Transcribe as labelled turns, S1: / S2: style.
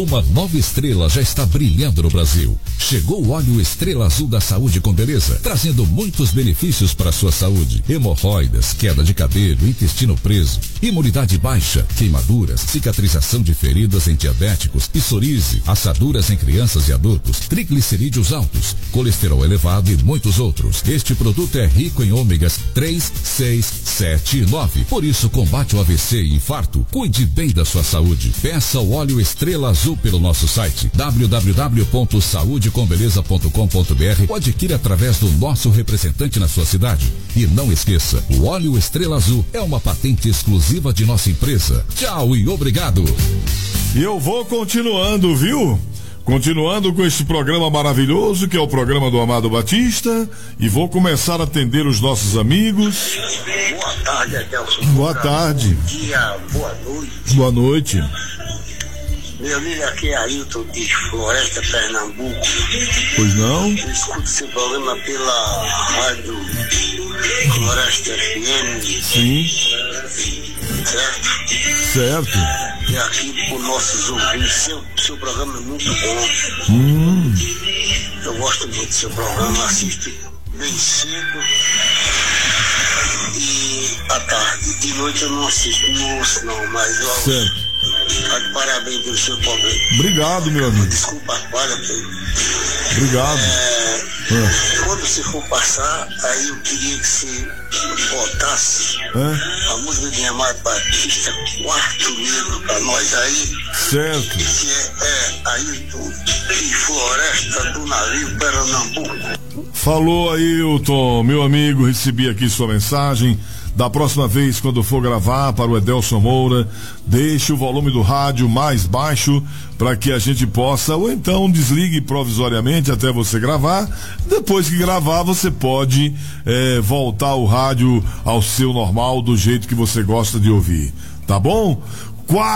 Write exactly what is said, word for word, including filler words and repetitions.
S1: Uma nova estrela já está brilhando no Brasil. Chegou o óleo Estrela Azul da Saúde com Beleza, trazendo muitos benefícios para a sua saúde. Hemorroidas, queda de cabelo, intestino preso, imunidade baixa, queimaduras, cicatrização de feridas em diabéticos, psoríase, assaduras em crianças e adultos, triglicerídeos altos, colesterol elevado e muitos outros. Este produto é rico em ômegas três, seis, sete e nove. Por isso combate o A V C e infarto. Cuide bem da sua saúde. Peça o óleo Estrela Azul pelo nosso site w w w ponto saúde com beleza ponto com ponto b r ou adquira através do nosso representante na sua cidade. E não esqueça, o óleo Estrela Azul é uma patente exclusiva de nossa empresa. Tchau e obrigado.
S2: E eu vou continuando, viu? Continuando com este programa maravilhoso que é o programa do Amado Batista, e vou começar a atender os nossos amigos.
S3: Boa tarde, Adelson.
S2: Boa tarde.
S3: Bom dia, boa noite.
S2: Boa noite.
S3: Meu amigo, aqui é Ailton de Floresta, Pernambuco.
S2: Pois não?
S3: Eu escuto esse programa pela rádio Floresta F M.
S2: Sim.
S3: Certo?
S2: Certo.
S3: E aqui por nossos ouvintes, seu, seu programa é muito bom.
S2: Hum.
S3: Eu gosto muito do seu programa, assisto bem cedo e à tarde. De noite eu não assisto, não ouço não, mas eu
S2: certo.
S3: Tá de parabéns pelo seu programa.
S2: Obrigado, meu amigo.
S3: Desculpa a falha, Pedro.
S2: Obrigado.
S3: É,
S2: é.
S3: Quando você for passar, aí eu queria que você botasse
S2: é.
S3: a música de Amado Batista, Quarto Negro, pra nós aí.
S2: Certo.
S3: Que é, é Ailton de Floresta do Navio, Pernambuco.
S2: Falou, Ailton, meu amigo, recebi aqui sua mensagem. Da próxima vez, quando for gravar para o Edelson Moura, deixe o volume do rádio mais baixo para que a gente possa, ou então desligue provisoriamente até você gravar. Depois que gravar, você pode é, voltar o rádio ao seu normal, do jeito que você gosta de ouvir. Tá bom? Quatro